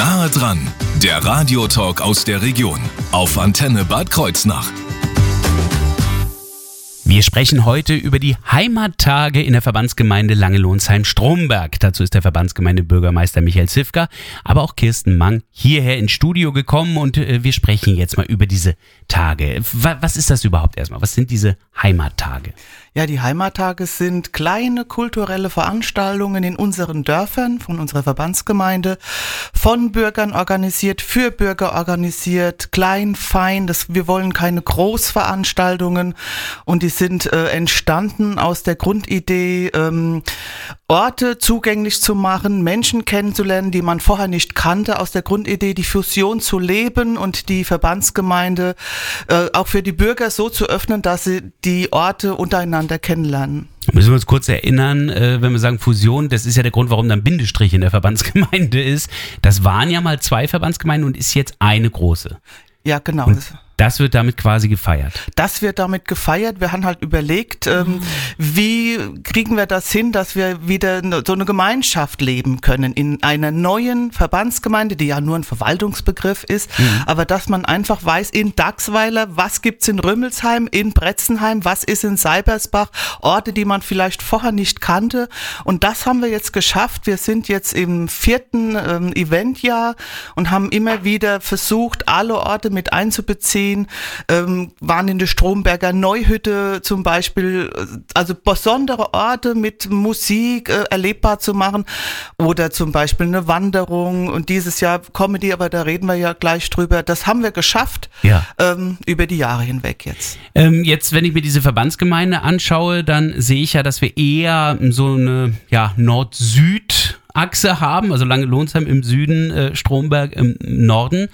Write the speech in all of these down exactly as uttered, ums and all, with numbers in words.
Nahe dran, der Radiotalk aus der Region auf Antenne Bad Kreuznach. Wir sprechen heute über die Heimattage in der Verbandsgemeinde Langelonsheim-Stromberg. Dazu ist der Verbandsgemeindebürgermeister Michael Zifka, aber auch Kirsten Mang hierher ins Studio gekommen und äh, wir sprechen jetzt mal über diese Tage. W- was ist das überhaupt erstmal? Was sind diese Heimattage? Ja, die Heimattage sind kleine kulturelle Veranstaltungen in unseren Dörfern von unserer Verbandsgemeinde, von Bürgern organisiert, für Bürger organisiert, klein, fein. Das, wir wollen keine Großveranstaltungen und die sind äh, entstanden aus der Grundidee, ähm, Orte zugänglich zu machen, Menschen kennenzulernen, die man vorher nicht kannte, aus der Grundidee, die Fusion zu leben und die Verbandsgemeinde äh, auch für die Bürger so zu öffnen, dass sie die Orte untereinander kennenlernen. Müssen wir uns kurz erinnern, äh, wenn wir sagen Fusion, das ist ja der Grund, warum dann Bindestrich in der Verbandsgemeinde ist. Das waren ja mal zwei Verbandsgemeinden und ist jetzt eine große. Ja, genau. Und das wird damit quasi gefeiert. Das wird damit gefeiert. Wir haben halt überlegt, ähm, wie kriegen wir das hin, dass wir wieder so eine Gemeinschaft leben können in einer neuen Verbandsgemeinde, die ja nur ein Verwaltungsbegriff ist, mhm. aber dass man einfach weiß, in Dachsweiler, was gibt's in Rümmelsheim, in Bretzenheim, was ist in Seibersbach, Orte, die man vielleicht vorher nicht kannte. Und das haben wir jetzt geschafft. Wir sind jetzt im vierten ähm, Eventjahr und haben immer wieder versucht, alle Orte mit einzubeziehen. Ähm, waren in der Stromberger Neuhütte zum Beispiel, also besondere Orte mit Musik äh, erlebbar zu machen oder zum Beispiel eine Wanderung und dieses Jahr Comedy, aber da reden wir ja gleich drüber. Das haben wir geschafft, ja. ähm, über die Jahre hinweg jetzt. Ähm, jetzt, wenn ich mir diese Verbandsgemeinde anschaue, dann sehe ich ja, dass wir eher so eine ja, Nord-Süd- Achse haben, also Langelonsheim im Süden, äh, Stromberg im Norden.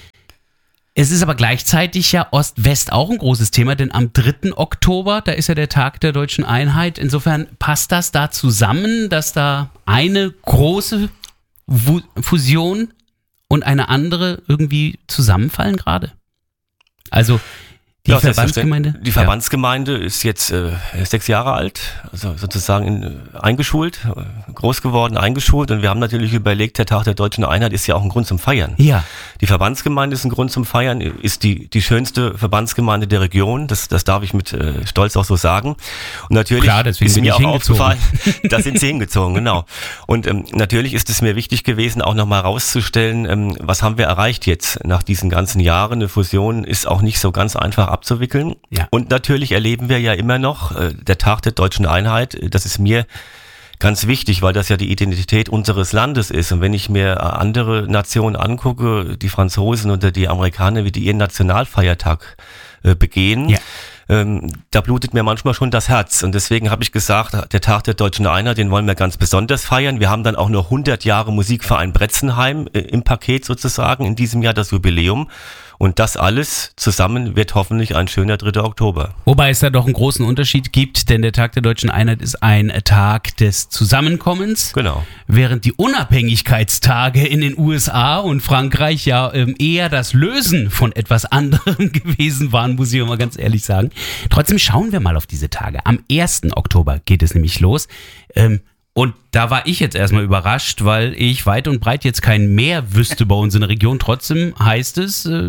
Es ist aber gleichzeitig ja Ost-West auch ein großes Thema, denn am dritten Oktober, da ist ja der Tag der Deutschen Einheit. Insofern passt das da zusammen, dass da eine große Fu- Fusion und eine andere irgendwie zusammenfallen gerade? Also die ja, Verbandsgemeinde? Die Verbandsgemeinde ja. ist jetzt äh, sechs Jahre alt, also sozusagen in, äh, eingeschult, äh, groß geworden, eingeschult und wir haben natürlich überlegt, der Tag der Deutschen Einheit ist ja auch ein Grund zum Feiern. Ja. Die Verbandsgemeinde ist ein Grund zum Feiern, ist die die schönste Verbandsgemeinde der Region, das das darf ich mit äh, Stolz auch so sagen. Und natürlich Klar, deswegen ist bin mir ich auch hingezogen. aufgefallen, da sind sie hingezogen, genau. Und ähm, natürlich ist es mir wichtig gewesen, auch nochmal rauszustellen, ähm, was haben wir erreicht jetzt nach diesen ganzen Jahren. Eine Fusion ist auch nicht so ganz einfach abzuwickeln. Ja. Und natürlich erleben wir ja immer noch äh, der Tag der Deutschen Einheit. Das ist mir ganz wichtig, weil das ja die Identität unseres Landes ist. Und wenn ich mir andere Nationen angucke, die Franzosen oder die Amerikaner, wie die ihren Nationalfeiertag äh, begehen, ja. ähm, da blutet mir manchmal schon das Herz. Und deswegen habe ich gesagt, der Tag der Deutschen Einheit, den wollen wir ganz besonders feiern. Wir haben dann auch noch hundert Jahre Musikverein Bretzenheim äh, im Paket sozusagen, in diesem Jahr das Jubiläum. Und das alles zusammen wird hoffentlich ein schöner dritter Oktober. Wobei es da doch einen großen Unterschied gibt, denn der Tag der Deutschen Einheit ist ein Tag des Zusammenkommens. Genau. Während die Unabhängigkeitstage in den U S A und Frankreich ja ähm, eher das Lösen von etwas anderem gewesen waren, muss ich mal ganz ehrlich sagen. Trotzdem schauen wir mal auf diese Tage. Am ersten Oktober geht es nämlich los. Ähm, Und da war ich jetzt erstmal überrascht, weil ich weit und breit jetzt kein Meer wüsste bei uns in der Region. Trotzdem heißt es äh,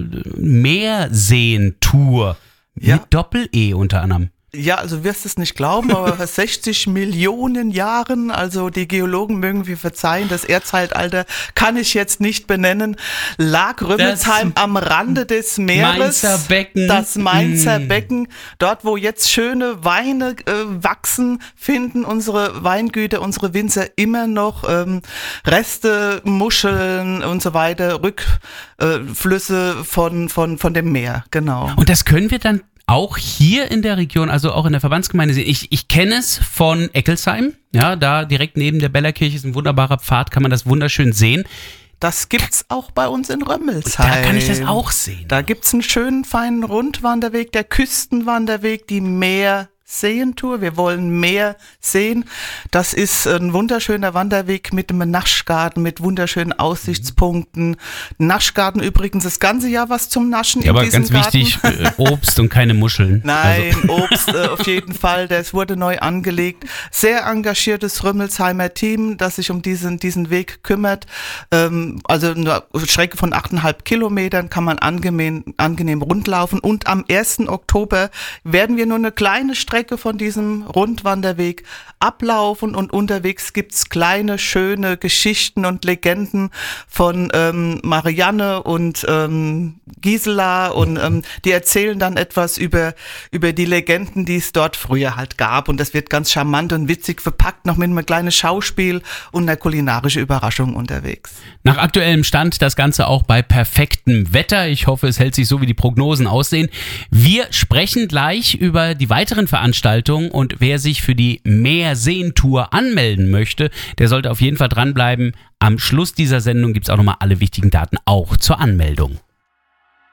Meerseen-Tour Ja. mit Doppel-E unter anderem. Ja, also wirst es nicht glauben, aber vor sechzig Millionen Jahren, also die Geologen mögen wir verzeihen, das Erdzeitalter kann ich jetzt nicht benennen, lag Rümmelsheim Das am Rande des Meeres. Mainzer Becken. Das Mainzer Mm. Becken, dort wo jetzt schöne Weine äh, wachsen, finden unsere Weingüter, unsere Winzer immer noch ähm, Reste, Muscheln und so weiter, Rückflüsse äh, von, von, von dem Meer, genau. Und das können wir dann auch hier in der Region, also auch in der Verbandsgemeinde sehen. Ich, ich kenne es von Eckelsheim, ja, da direkt neben der Bellerkirche ist ein wunderbarer Pfad, kann man das wunderschön sehen. Das gibt's auch bei uns in Römmelsheim. Da kann ich das auch sehen. Da gibt's einen schönen, feinen Rundwanderweg, der Küstenwanderweg, die Meer Seentour. Wir wollen mehr sehen. Das ist ein wunderschöner Wanderweg mit einem Naschgarten, mit wunderschönen Aussichtspunkten. Naschgarten übrigens das ganze Jahr was zum Naschen ja, in aber diesem ganz Garten. wichtig, äh, Obst und keine Muscheln. Nein, also. Obst äh, auf jeden Fall. Das wurde neu angelegt. Sehr engagiertes Rümmelsheimer Team, das sich um diesen, diesen Weg kümmert. Ähm, also eine Strecke von achteinhalb Kilometern kann man angenehm, angenehm rundlaufen. Und am ersten Oktober werden wir nur eine kleine Strecke von diesem Rundwanderweg ablaufen und unterwegs gibt's kleine, schöne Geschichten und Legenden von ähm, Marianne und ähm, Gisela und ähm, die erzählen dann etwas über, über die Legenden, die es dort früher halt gab und das wird ganz charmant und witzig verpackt, noch mit einem kleinen Schauspiel und einer kulinarischen Überraschung unterwegs. Nach aktuellem Stand das Ganze auch bei perfektem Wetter. Ich hoffe, es hält sich so, wie die Prognosen aussehen. Wir sprechen gleich über die weiteren Veranstaltungen und wer sich für die Meerseen-Tour anmelden möchte, der sollte auf jeden Fall dranbleiben. Am Schluss dieser Sendung gibt es auch nochmal alle wichtigen Daten auch zur Anmeldung.